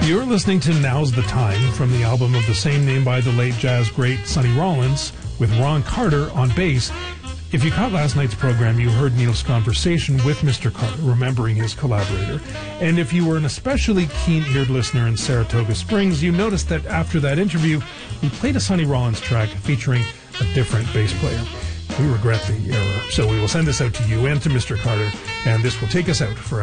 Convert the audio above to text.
You're listening to Now's the Time from the album of the same name by the late jazz great Sonny Rollins with Ron Carter on bass. If you caught last night's program, you heard Neil's conversation with Mr. Carter, remembering his collaborator. And if you were an especially keen-eared listener in Saratoga Springs, you noticed that after that interview, we played a Sonny Rollins track featuring a different bass player. We regret the error, so we will send this out to you and to Mr. Carter, and this will take us out for